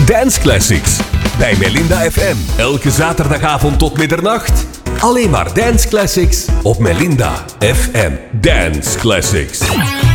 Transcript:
Dance Classics. Bij Melinda FM. Elke zaterdagavond tot middernacht. Alleen maar Dance Classics op Melinda FM. Dance Classics.